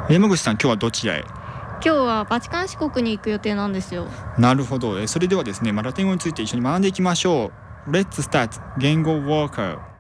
山口さん、今日はどちらへ？ 今日はバチカン市国に行く予定なんですよ。 なるほど。それではですね、ラテン語について一緒に学んでいきましょう。Let's start 言語ウォーカー。